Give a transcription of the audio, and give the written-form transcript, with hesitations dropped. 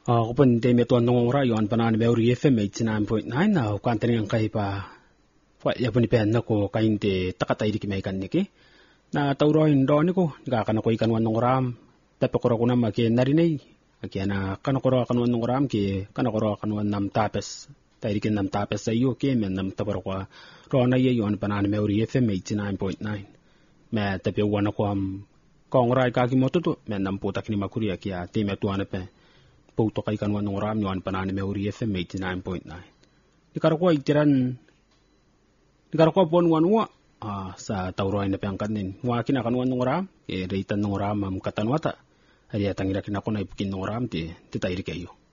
Kupon de me tuan nongora yon panan me uri FM 89.9 na kwantani ang kai pa wa ya puni pen na ko kain de takatai di kimai kan niki na tauro indo ni ko ga kana ko ikan wan nongoram tapi ko kuna ma ke nari nei ke na kana ko kan wan nongoram ke kana ko kan wan nam tapes tai di nam tapes sa yo ke men nam tabaro ko ro na ye yon panan me uri FM 89.9 me tapi wana ko am kongrai ka ki motu men nam putak ni makuri ya kia te me tuan pe Pauto kay kanwan ng oram yuan panani me uri FM 89.9. Ikarako pon wanwa sa tauroy na pangkanin. Wa kinakanwan ng oram reitan ng oram am katanwata. Ari atangira kinako na ipukin ng oram ti tayri kayo.